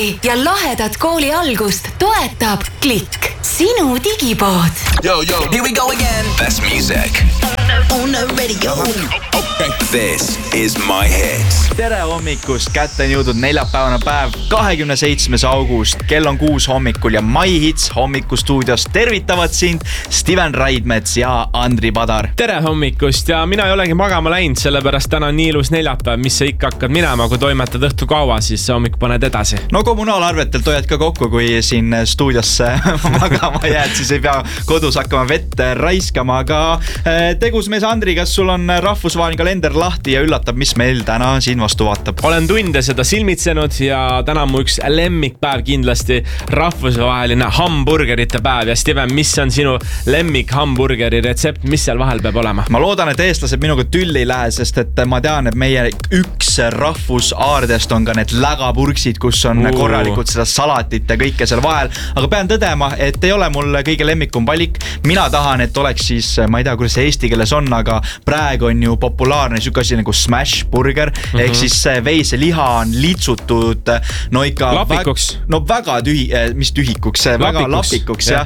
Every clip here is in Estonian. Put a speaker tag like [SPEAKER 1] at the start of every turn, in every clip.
[SPEAKER 1] kooli ja lahedat kooli algust toetab Klikk, sinu digipood.
[SPEAKER 2] Yo, here we go again. Best music on the radio. Okay. This is my hit.
[SPEAKER 3] Tere hommikust, kätte on jõudnud neljapäevane päev, 27. august, kell on 6 hommikul ja My Hits hommikustuudios tervitavad sind Steven Raidmets ja Andri Padar.
[SPEAKER 4] Tere hommikust ja mina ei olegi magama läinud, sellepärast täna on nii ilus neljapäev, mis sa ikka hakkad minema, kui toimetad õhtu kaua, siis hommik paned edasi.
[SPEAKER 3] No kommunaalarvetelt hoiad ka kokku, kui siin stuudiosse magama jääd, siis ei pea kodus hakkama vett raiskama, aga tegus mees Andri, kas sul on rahvusvaheline kalender lahti ja üllatab, mis meil täna siin vastu vaatab?
[SPEAKER 4] Olen tunde seda silmitsenud ja täna on mu üks lemmikpäev kindlasti rahvusvaheline hamburgerite päev ja Steven, mis on sinu lemmik hamburgeri retsept, mis seal vahel peab olema?
[SPEAKER 3] Ma loodan, et eestlased minuga tülli ei lähe, sest et ma tean, et meie üks rahvusaardest on ka need lägapurksid, kus on korralikult seda salatit ja kõike seal vahel, aga pean tõdema, et ei ole mul kõige lemmikum valik. Mina tahan, et oleks siis, ma ei tea, kuidas see eesti keeles on, aga praegu on ju populaarne siuke asi nagu smash burger, ehk siis veiseliha on litsutud, no ikka
[SPEAKER 4] lapikuks.
[SPEAKER 3] Väga tühikuks, väga lapikuks ja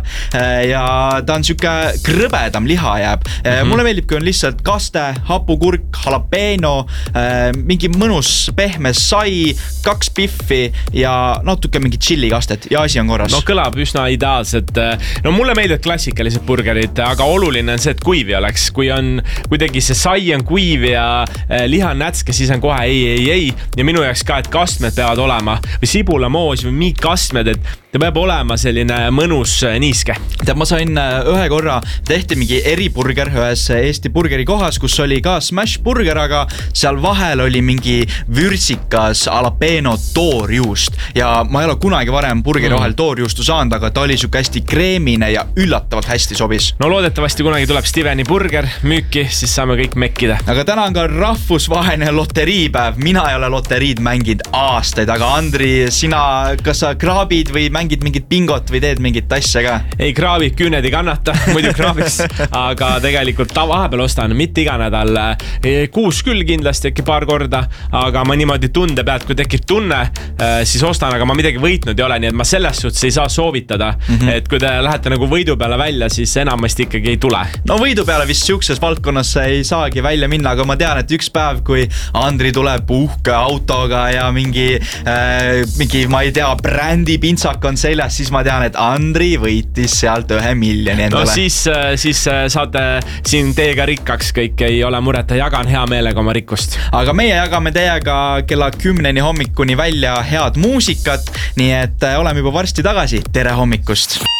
[SPEAKER 3] ta on siuke krõbedam liha jääb. Mulle meeldib, kui on lihtsalt kaste, hapukurk, jalapeno, mingi mõnus pehme sai, 2 piffi ja natuke mingi chillikastet ja asi on korras.
[SPEAKER 4] No kõlab üsna ideaalselt. No mulle meeldib klassikalised burgerid, aga oluline on see, et kuivi oleks. Kui on kuidagi see sai on kuiv ja liha on nätske, siis on kohe ei. Ja minu jaoks ka, et kastmed peavad olema või sibulamoos või mingid kastmed, et ta peab olema selline mõnus niiske.
[SPEAKER 3] Ma sain ühe korra, tehti mingi eriburger ühes Eesti burgeri kohas, kus oli ka smash burger, aga seal vahel oli mingi vürtsikas jalapeno toorjuust ja ma ei ole kunagi varem burgeri vahel toorjuustu saanud, aga ta oli siuke hästi kreemine ja üllatavalt hästi sobis.
[SPEAKER 4] No loodetavasti kunagi tuleb Steveni burger müüki, siis saame kõik mekkida.
[SPEAKER 3] Aga täna on ka rahvusvaheline loteriipäev. Mina ei ole loteriid mänginud aastaid, aga Andri, sina, kas sa kraabid või mängid mingit bingot või teed mingit asja ka?
[SPEAKER 4] Ei, kraabid küüned ei kannata, muidu kraabiks, aga tegelikult vahepeal ostan mitte iga nädal, kuus küll kindlasti äkki paar korda, aga ma niimoodi tunde pealt, kui tekib tunne, siis ostan, aga ma midagi võitnud ei ole, nii et ma selles suhtes ei saa soovitada, et kui te lähete nagu võidu peale välja, siis enamasti ikkagi ei tule.
[SPEAKER 3] No võidu peale vist siukses valdkonnas ei saagi välja minna, aga ma tean, et üks päev, kui Andri tuleb uhke autoga ja mingi, ma ei tea, brändi pintsak on seljas, siis ma tean, et Andri võitis sealt 1 miljoni endale.
[SPEAKER 4] No siis saate siin teiega rikkaks kõik, ei ole muret, jagan hea meelega oma rikkust.
[SPEAKER 3] Aga meie jagame teiega kella 10 hommikuni välja head muusikat, nii et oleme juba varsti tagasi. Tere hommikust!